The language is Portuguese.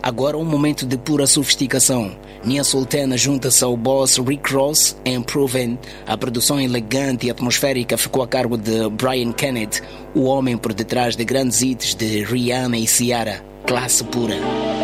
Agora um momento de pura sofisticação. Nia Sultana junta-se ao boss Rick Ross em Proven. A produção elegante e atmosférica ficou a cargo de Brian Kennedy, o homem por detrás de grandes hits de Rihanna e Ciara. Classe pura.